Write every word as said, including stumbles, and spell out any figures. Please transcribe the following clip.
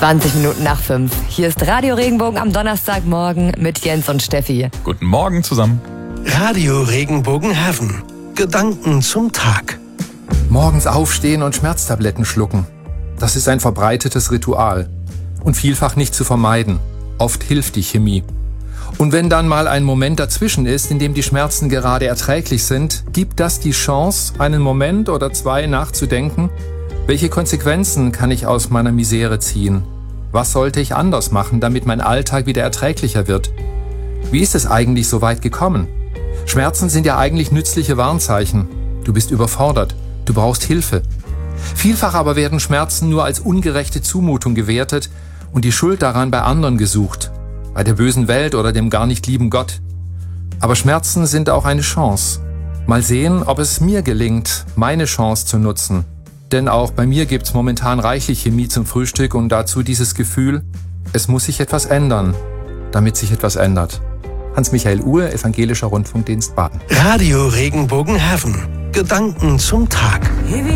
zwanzig Minuten nach fünf. Hier ist Radio Regenbogen am Donnerstagmorgen mit Jens und Steffi. Guten Morgen zusammen. Radio Regenbogen Heaven. Gedanken zum Tag. Morgens aufstehen und Schmerztabletten schlucken. Das ist ein verbreitetes Ritual. Und vielfach nicht zu vermeiden. Oft hilft die Chemie. Und wenn dann mal ein Moment dazwischen ist, in dem die Schmerzen gerade erträglich sind, gibt das die Chance, einen Moment oder zwei nachzudenken, welche Konsequenzen kann ich aus meiner Misere ziehen? Was sollte ich anders machen, damit mein Alltag wieder erträglicher wird? Wie ist es eigentlich so weit gekommen? Schmerzen sind ja eigentlich nützliche Warnzeichen. Du bist überfordert, du brauchst Hilfe. Vielfach aber werden Schmerzen nur als ungerechte Zumutung gewertet und die Schuld daran bei anderen gesucht, bei der bösen Welt oder dem gar nicht lieben Gott. Aber Schmerzen sind auch eine Chance. Mal sehen, ob es mir gelingt, meine Chance zu nutzen. Denn auch bei mir gibt's momentan reichlich Chemie zum Frühstück und dazu dieses Gefühl, es muss sich etwas ändern, damit sich etwas ändert. Hans-Michael Uhr, Evangelischer Rundfunkdienst Baden. Radio Regenbogen Heaven. Gedanken zum Tag.